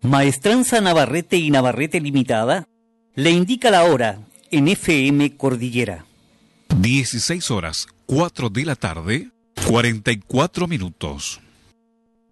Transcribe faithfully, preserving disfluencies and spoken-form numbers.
Maestranza Navarrete y Navarrete Limitada le indica la hora en F M Cordillera. dieciséis horas, cuatro de la tarde, cuarenta y cuatro minutos.